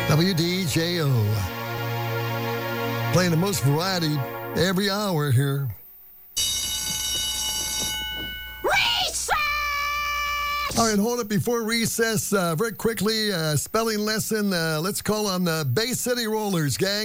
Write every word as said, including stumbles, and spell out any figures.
W D J O. Playing the most variety every hour here. All right, hold it before recess. Uh, very quickly, uh, spelling lesson. Uh, let's call on the Bay City Rollers, gang.